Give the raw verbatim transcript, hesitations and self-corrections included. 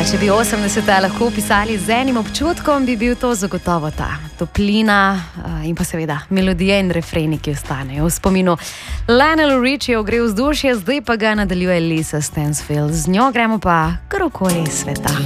če bi osemdeseta lahko opisali z enim občutkom, bi bil to zagotovo ta toplina uh, in pa seveda melodije in refreni, ki ostanejo v spominu. Lionel Richie ogre vzdušje, zdaj pa ga nadaljuje Lisa Stansfield. Z njo gremo pa kar okoli sveta.